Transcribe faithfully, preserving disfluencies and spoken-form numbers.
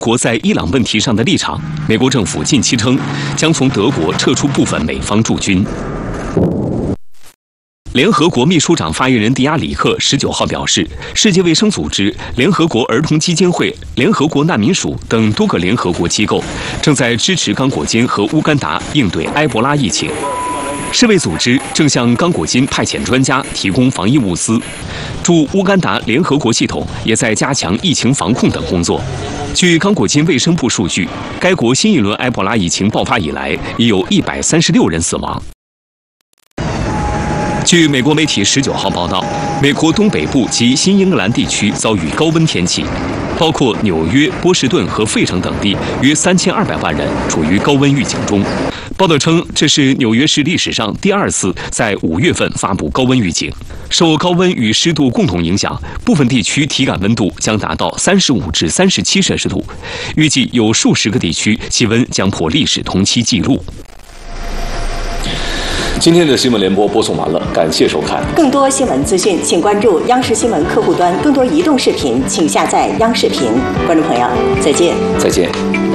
国在伊朗问题上的立场，美国政府近期称将从德国撤出部分美方驻军。联合国秘书长发言人迪亚里克十九号表示，世界卫生组织、联合国儿童基金会、联合国难民署等多个联合国机构正在支持刚果金和乌干达应对埃博拉疫情。世卫组织正向刚果金派遣专家提供防疫物资，驻乌干达联合国系统也在加强疫情防控等工作。据刚果金卫生部数据，该国新一轮埃博拉疫情爆发以来，已有一百三十六人死亡。据美国媒体十九号报道，美国东北部及新英格兰地区遭遇高温天气，包括纽约、波士顿和费城等地，约三千二百万人处于高温预警中。报道称，这是纽约市历史上第二次在五月份发布高温预警。受高温与湿度共同影响，部分地区体感温度将达到三十五至三十七摄氏度，预计有数十个地区气温将破历史同期纪录。今天的新闻联播播送完了，感谢收看。 更多新闻资讯，请关注央视新闻客户端；更多移动视频，请下载央视频。观众朋友，再见。 再见。